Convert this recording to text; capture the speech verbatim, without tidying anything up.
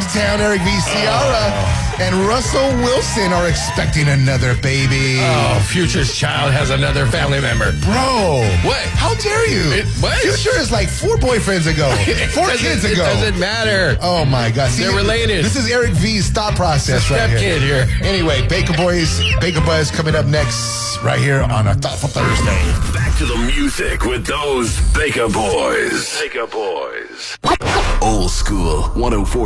H-Town, Eric V. Ciara, oh. and Russell Wilson are expecting another baby. Oh, Future's child has another family member. Bro. What? How dare you? It, what? Future is like four boyfriends ago. Four kids ago. It doesn't matter. Oh, my God. See, they're related. This is Eric V's thought process right here. Step kid here. Anyway, Baker Boys, Baker Buzz coming up next right here on a Thoughtful Thursday. Back to the music with those Baker Boys. Baker Boys. Old School one oh four.